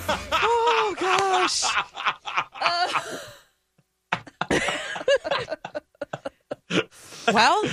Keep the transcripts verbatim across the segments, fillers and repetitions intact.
Oh, gosh. Well,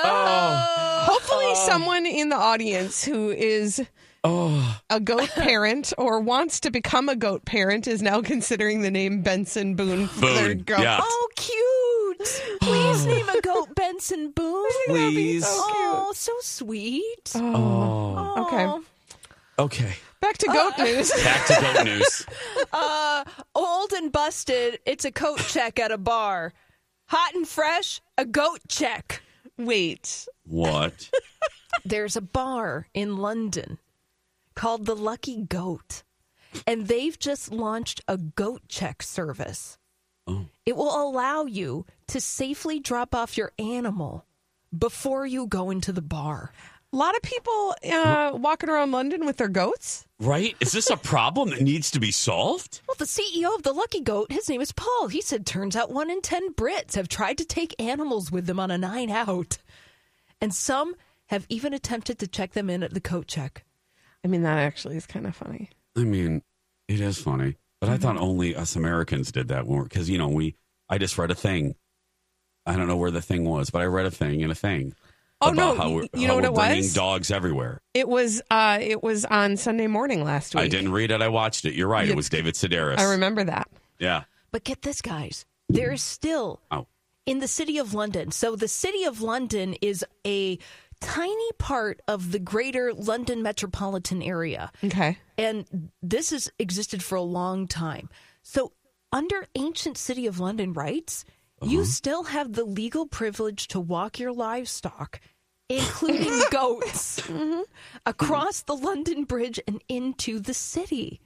oh. hopefully oh. someone in the audience who is oh. a goat parent or wants to become a goat parent is now considering the name Benson Boone for Boone, their goat. yeah. Oh, cute. Please name a goat Benson Boone. Please. So oh, so sweet. Oh. Oh. Okay. Okay. Back to goat uh, news. Back to goat news. Uh, old and busted, it's a coat check at a bar. Hot and fresh, a goat check. Wait. What? There's a bar in London called the Lucky Goat, and they've just launched a goat check service. Oh. It will allow you to safely drop off your animal before you go into the bar. A lot of people uh, walking around London with their goats. Right? Is this a problem that needs to be solved? Well, the C E O of the Lucky Goat, his name is Paul. He said, turns out one in ten Brits have tried to take animals with them on a night out. And some have even attempted to check them in at the coat check. I mean, that actually is kind of funny. I mean, it is funny. But mm-hmm. I thought only us Americans did that. Because, you know, we. I just read a thing. I don't know where the thing was, but I read a thing and a thing. Oh, about no, how we're, you how know what we're it bringing was? Dogs everywhere. It was uh, it was on Sunday morning last week. I didn't read it. I watched it. You're right. You, it was David Sedaris. I remember that. Yeah. But get this, guys. There is still oh. in the city of London. So the city of London is a tiny part of the greater London metropolitan area. Okay. And this has existed for a long time. So under ancient City of London rights, uh-huh. you still have the legal privilege to walk your livestock, including goats, mm-hmm. across the London Bridge and into the city.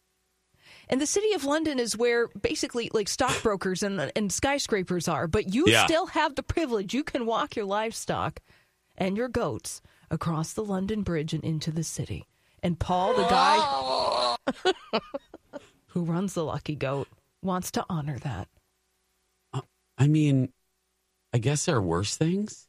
And the City of London is where basically like stockbrokers and, and skyscrapers are. But you yeah. still have the privilege. You can walk your livestock and your goats across the London Bridge and into the city. And Paul, the guy who runs the Lucky Goat, wants to honor that. Uh, I mean, I guess there are worse things.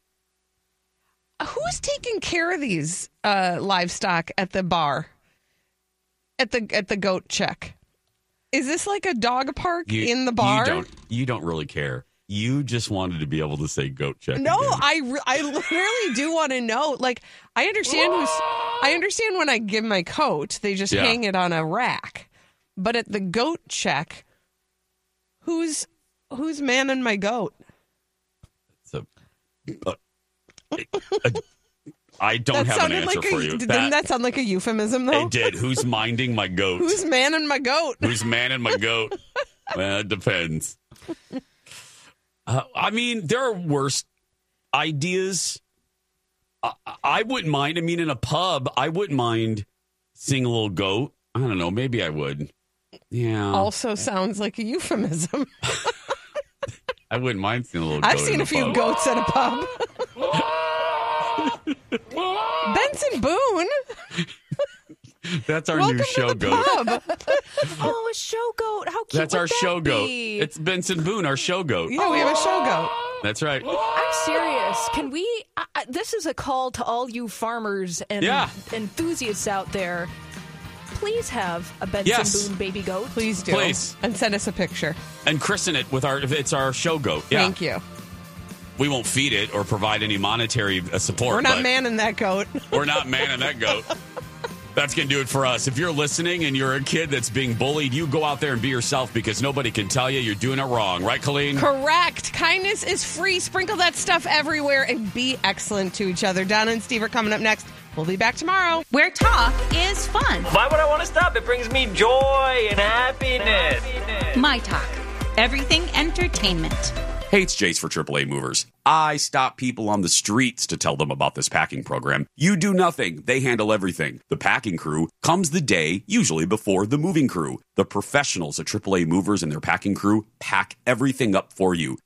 Who's taking care of these uh, livestock at the bar? At the at the goat check? Is this like a dog park you, in the bar? You don't, you don't really care. You just wanted to be able to say goat check. No, again. I, re- I literally do want to know. Like, I understand who's, I understand when I give my coat, they just yeah. hang it on a rack. But at the goat check, who's who's manning my goat? It's a, a, a, I don't that have an answer like a, for you. Didn't that, that sound like a euphemism, though? It did. Who's minding my goat? Who's manning my goat? Who's manning my goat? Well, it depends. Uh, I mean, there are worse ideas. I, I wouldn't mind. I mean, in a pub, I wouldn't mind seeing a little goat. I don't know. Maybe I would. Yeah. Also sounds like a euphemism. I wouldn't mind seeing a little goat. I've seen in a few pub. goats at a pub. Benson Boone. That's our Welcome new show to the goat. Pub. Oh, a show goat. How cute That's would our that show be? goat. It's Benson Boone, our show goat. Yeah, we have a show goat. That's right. I'm serious. Can we? I, I, this is a call to all you farmers and Yeah. enthusiasts out there. Please have a Benson Yes. Boone baby goat. Please do. Please. And send us a picture. And christen it with our, it's our show goat. Yeah. Thank you. We won't feed it or provide any monetary uh, support. We're not but manning that goat. We're not manning that goat. That's going to do it for us. If you're listening and you're a kid that's being bullied, you go out there and be yourself because nobody can tell you you're doing it wrong. Right, Colleen? Correct. Kindness is free. Sprinkle that stuff everywhere and be excellent to each other. Donna and Steve are coming up next. We'll be back tomorrow. Where talk is fun. Why would I want to stop? It brings me joy and happiness. My Talk. Everything entertainment. Hey, it's Jace for triple A Movers. I stop people on the streets to tell them about this packing program. You do nothing. They handle everything. The packing crew comes the day, usually before the moving crew. The professionals at triple A Movers and their packing crew pack everything up for you.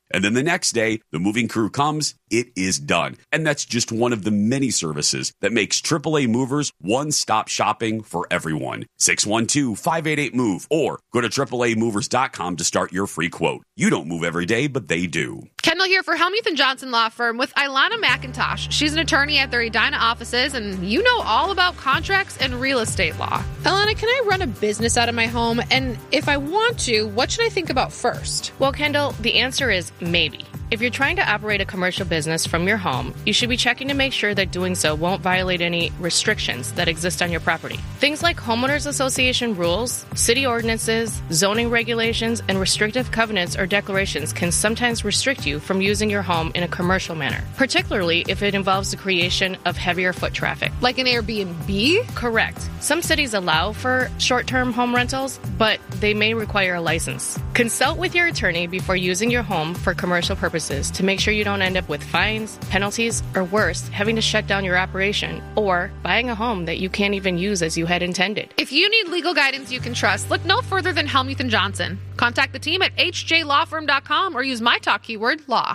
And then the next day, the moving crew comes, it is done. And that's just one of the many services that makes triple A Movers one-stop shopping for everyone. six one two, five eight eight, MOVE or go to triple A movers dot com to start your free quote. You don't move every day, but they do. Kendall here for Helmuth and Johnson Law Firm with Ilana McIntosh. She's an attorney at their Edina offices, and you know all about contracts and real estate law. Ilana, can I run a business out of my home? And if I want to, what should I think about first? Well, Kendall, the answer is maybe. If you're trying to operate a commercial business from your home, you should be checking to make sure that doing so won't violate any restrictions that exist on your property. Things like homeowners association rules, city ordinances, zoning regulations, and restrictive covenants or declarations can sometimes restrict you from using your home in a commercial manner, particularly if it involves the creation of heavier foot traffic. Like an Airbnb? Correct. Some cities allow for short-term home rentals, but they may require a license. Consult with your attorney before using your home for commercial purposes to make sure you don't end up with fines, penalties, or worse, having to shut down your operation or buying a home that you can't even use as you had intended. If you need legal guidance you can trust, look no further than Helmuth and Johnson. Contact the team at h j law firm dot com or use my talk keyword law.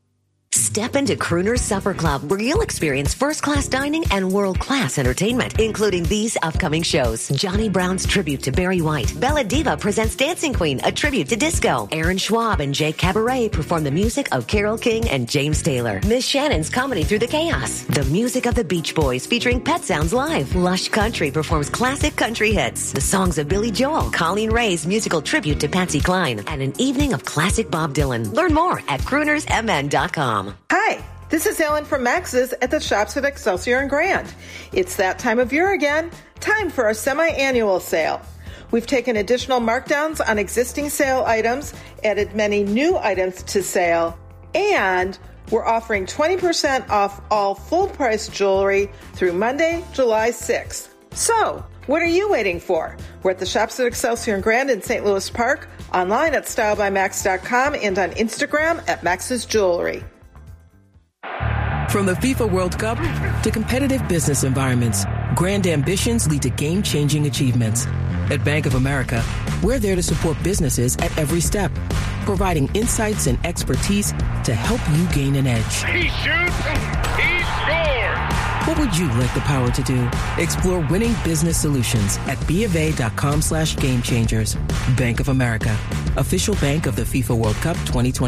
Step into Crooner's Supper Club, where you'll experience first-class dining and world-class entertainment, including these upcoming shows. Johnny Brown's tribute to Barry White. Bella Diva presents Dancing Queen, a tribute to disco. Aaron Schwab and Jake Cabaret perform the music of Carole King and James Taylor. Miss Shannon's Comedy Through the Chaos. The music of the Beach Boys featuring Pet Sounds Live. Lush Country performs classic country hits. The songs of Billy Joel. Colleen Ray's musical tribute to Patsy Cline. And an evening of classic Bob Dylan. Learn more at crooners m n dot com. Hi, this is Ellen from Max's at the Shops at Excelsior and Grand. It's that time of year again. Time for our semi-annual sale. We've taken additional markdowns on existing sale items, added many new items to sale, and we're offering twenty percent off all full-price jewelry through Monday, July sixth. So, what are you waiting for? We're at the Shops at Excelsior and Grand in Saint Louis Park, online at style by max dot com, and on Instagram at Max's Jewelry. From the FIFA World Cup to competitive business environments, grand ambitions lead to game-changing achievements. At Bank of America, we're there to support businesses at every step, providing insights and expertise to help you gain an edge. He shoots, he scores! What would you like the power to do? Explore winning business solutions at BofA.com slash game changers. Bank of America, official bank of the FIFA World Cup twenty twenty.